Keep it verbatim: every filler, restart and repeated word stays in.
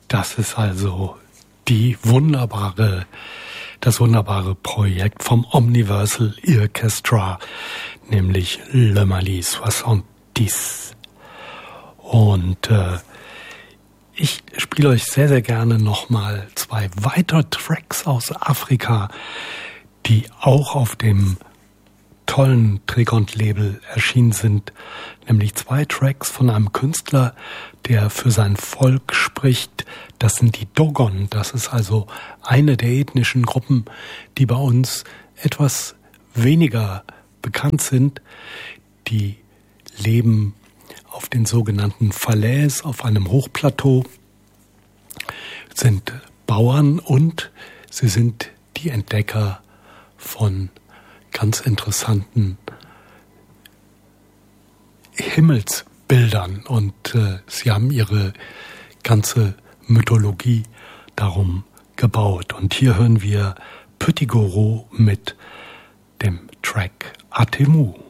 Das ist also die wunderbare, das wunderbare Projekt vom Omniversal Orchestra, nämlich Le Mali soixante-dix. Und äh, ich spiele euch sehr, sehr gerne nochmal zwei weitere Tracks aus Afrika, die auch auf dem tollen Tregont-Label erschienen sind, nämlich zwei Tracks von einem Künstler, der für sein Volk spricht. Das sind die Dogon. Das ist also eine der ethnischen Gruppen, die bei uns etwas weniger bekannt sind. Die leben auf den sogenannten Falaises, auf einem Hochplateau, sind Bauern und sie sind die Entdecker von ganz interessanten Himmelsbildern und äh, sie haben ihre ganze Mythologie darum gebaut. Und hier hören wir Petit Goro mit dem Track Atemu.